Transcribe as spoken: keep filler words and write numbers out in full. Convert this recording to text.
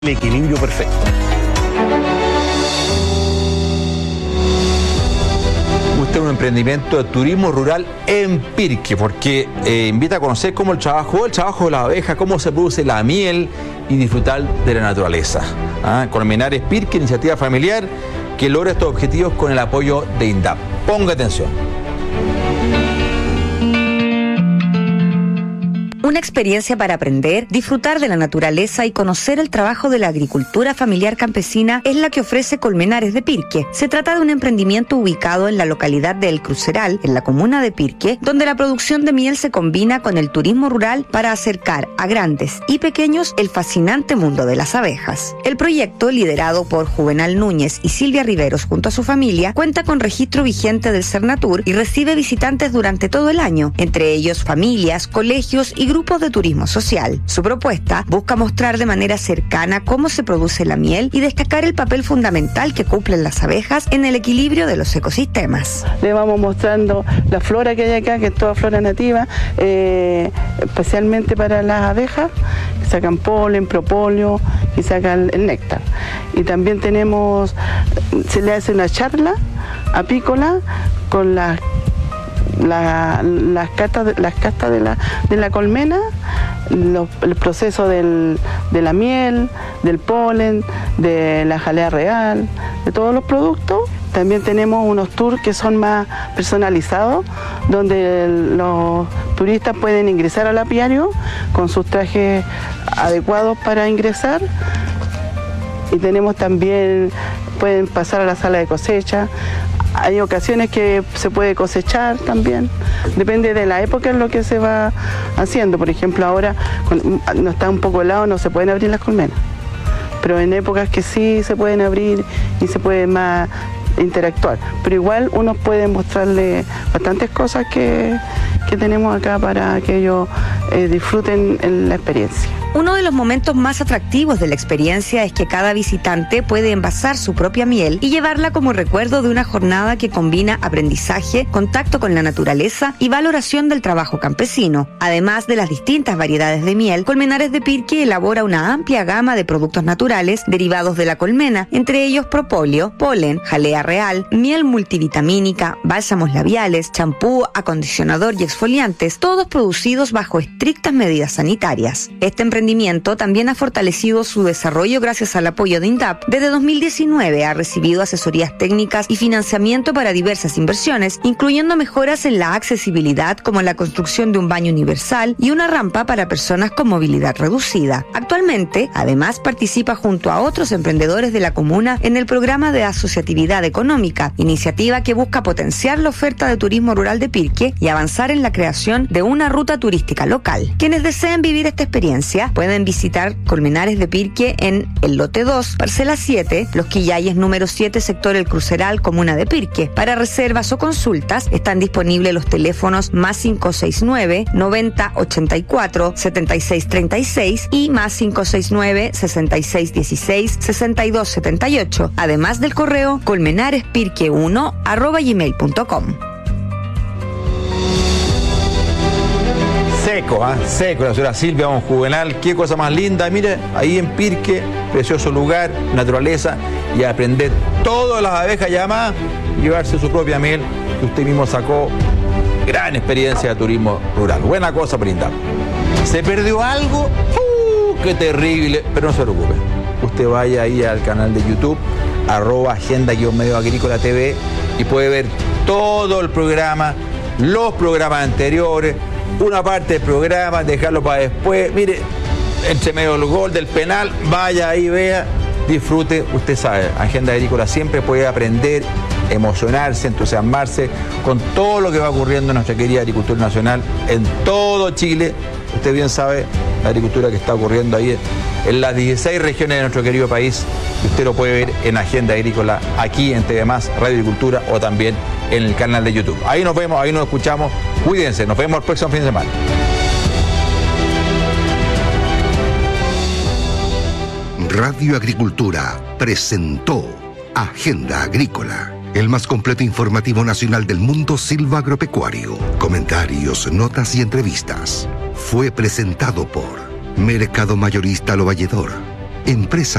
El equilibrio perfecto. Usted es un emprendimiento de turismo rural en Pirque, porque eh, invita a conocer cómo el trabajo, el trabajo de la abeja, cómo se produce la miel y disfrutar de la naturaleza. ¿Ah? Colmenares Pirque, iniciativa familiar que logra estos objetivos con el apoyo de INDAP. Ponga atención. Una experiencia para aprender, disfrutar de la naturaleza y conocer el trabajo de la agricultura familiar campesina es la que ofrece Colmenares de Pirque. Se trata de un emprendimiento ubicado en la localidad de El Cruceral, en la comuna de Pirque, donde la producción de miel se combina con el turismo rural para acercar a grandes y pequeños el fascinante mundo de las abejas. El proyecto, liderado por Juvenal Núñez y Silvia Riveros junto a su familia, cuenta con registro vigente del Cernatur y recibe visitantes durante todo el año, entre ellos familias, colegios y grupos de turismo social. Su propuesta busca mostrar de manera cercana cómo se produce la miel y destacar el papel fundamental que cumplen las abejas en el equilibrio de los ecosistemas. Le vamos mostrando la flora que hay acá, que es toda flora nativa, eh, especialmente para las abejas, que sacan polen, propóleo y sacan el néctar. Y también tenemos, se le hace una charla apícola con las La, las castas, de, las castas de, la, de la colmena, lo, el proceso del, de la miel, del polen, de la jalea real, de todos los productos. También tenemos unos tours que son más personalizados, donde los turistas pueden ingresar al apiario con sus trajes adecuados para ingresar. Y tenemos también, pueden pasar a la sala de cosecha. Hay ocasiones que se puede cosechar también, depende de la época en lo que se va haciendo. Por ejemplo, ahora no está un poco helado, no se pueden abrir las colmenas, pero en épocas que sí se pueden abrir y se puede más interactuar. Pero igual uno puede mostrarle bastantes cosas que, que tenemos acá para que ellos eh, disfruten la experiencia. Uno de los momentos más atractivos de la experiencia es que cada visitante puede envasar su propia miel y llevarla como recuerdo de una jornada que combina aprendizaje, contacto con la naturaleza y valoración del trabajo campesino. Además de las distintas variedades de miel, Colmenares de Pirque elabora una amplia gama de productos naturales derivados de la colmena, entre ellos propóleo, polen, jalea real, miel multivitamínica, bálsamos labiales, champú, acondicionador y exfoliantes, todos producidos bajo estrictas medidas sanitarias. Este emprendimiento también ha fortalecido su desarrollo gracias al apoyo de INDAP. Desde dos mil diecinueve ha recibido asesorías técnicas y financiamiento para diversas inversiones, incluyendo mejoras en la accesibilidad como la construcción de un baño universal y una rampa para personas con movilidad reducida. Actualmente, además, participa junto a otros emprendedores de la comuna en el programa de asociatividad económica, iniciativa que busca potenciar la oferta de turismo rural de Pirque y avanzar en la creación de una ruta turística local. Quienes deseen vivir esta experiencia pueden visitar Colmenares de Pirque en el lote dos, parcela siete, Los Quillayes número siete, sector El Cruceral, comuna de Pirque. Para reservas o consultas están disponibles los teléfonos más cinco seis nueve, noventa ochenta y cuatro, setenta y seis treinta y seis y más cinco seis nueve, sesenta y seis dieciséis, sesenta y dos setenta y ocho, además del correo colmenarespirque uno arroba gmail punto com. Seco, ¿ah? ¿eh? Seco, la señora Silvia, un Juvenal, qué cosa más linda. Mire, ahí en Pirque, precioso lugar, naturaleza, y aprender todas las abejas y además llevarse su propia miel que usted mismo sacó. Gran experiencia de turismo rural. Buena cosa, Brinda. ¿Se perdió algo? ¡Uh, qué terrible! Pero no se preocupe. Usted vaya ahí al canal de YouTube, arroba agenda-medio agrícola T V, y puede ver todo el programa, los programas anteriores, una parte del programa, dejarlo para después. Mire, entre medio del gol, del penal, vaya ahí, vea, disfrute. Usted sabe, Agenda Agrícola siempre puede aprender, emocionarse, entusiasmarse con todo lo que va ocurriendo en nuestra querida agricultura nacional en todo Chile. Usted bien sabe la agricultura que está ocurriendo ahí en las dieciséis regiones de nuestro querido país. Usted lo puede ver en Agenda Agrícola, aquí en T V más, Radio Agricultura, o también en el canal de YouTube. Ahí nos vemos, ahí nos escuchamos. Cuídense, nos vemos el próximo fin de semana. Radio Agricultura presentó Agenda Agrícola, el más completo informativo nacional del mundo silvagropecuario. Comentarios, notas y entrevistas. Fue presentado por Mercado Mayorista Lo Valledor, Empresa